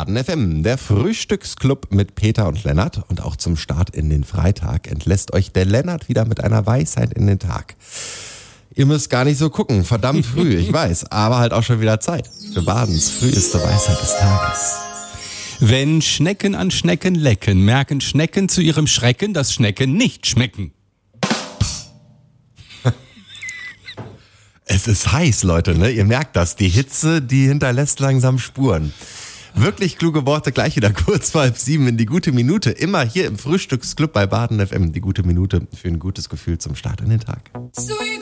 Baden FM, der Frühstücksclub mit Peter und Lennart. Und auch zum Start in den Freitag entlässt euch der Lennart wieder mit einer Weisheit in den Tag. Ihr müsst gar nicht so gucken, verdammt früh, ich weiß, aber halt auch schon wieder Zeit für Badens früheste Weisheit des Tages. Wenn Schnecken an Schnecken lecken, merken Schnecken zu ihrem Schrecken, dass Schnecken nicht schmecken. Es ist heiß, Leute, ne? Ihr merkt das. Die Hitze, die hinterlässt langsam Spuren. Wirklich kluge Worte, gleich wieder kurz vor 6:30 in die gute Minute. Immer hier im Frühstücksclub bei Baden FM. Die gute Minute für ein gutes Gefühl zum Start in den Tag.